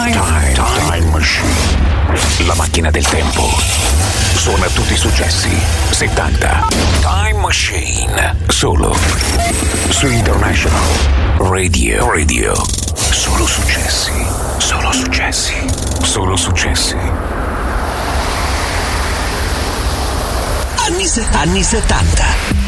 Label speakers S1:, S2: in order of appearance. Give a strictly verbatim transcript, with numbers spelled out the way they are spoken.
S1: Time, time Machine. La macchina del tempo. Suona tutti i successi settanta. Time Machine. Solo su International Radio. Radio. Solo successi. Solo successi. Solo successi.
S2: Anni, se- anni settanta.